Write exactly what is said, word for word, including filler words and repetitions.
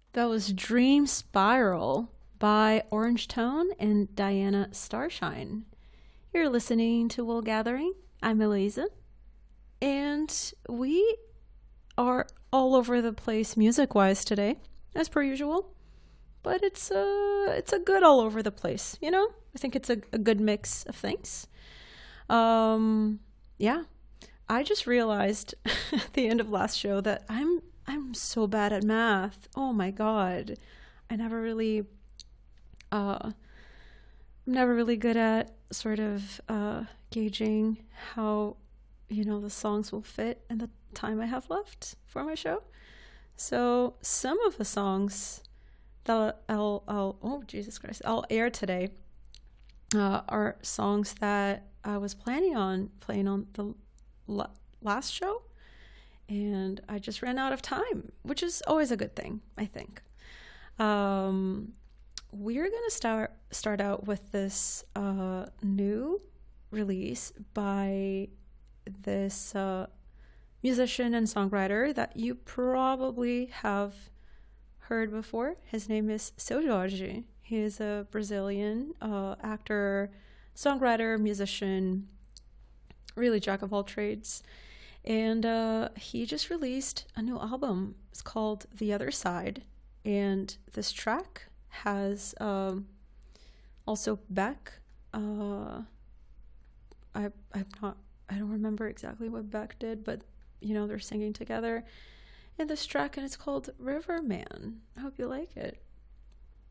That was Dream Spiral by Orange Tone and Diana Starshine. You're listening to Wool Gathering. I'm Eliza, and we are all over the place music-wise today, as per usual. But it's a it's a good all over the place, you know. I think it's a, a good mix of things. Um, yeah, I just realized at the end of last show that I'm I'm so bad at math. Oh my god. I never really uh I'm never really good at sort of uh gauging how, you know, the songs will fit in the time I have left for my show. So some of the songs that I'll, I'll oh Jesus Christ, I'll air today uh, are songs that I was planning on playing on the l- last show, and I just ran out of time, which is always a good thing, I think. Um, we're gonna start start out with this uh, new release by this uh, musician and songwriter that you probably have heard before. His name is Seu Jorge. He is a Brazilian uh, actor, songwriter, musician, really jack of all trades. And uh, he just released a new album. It's called The Other Side. And this track has um, also Beck. Uh, I, I'm not, I don't remember exactly what Beck did, but, you know, they're singing together in this track, and it's called Riverman. I hope you like it.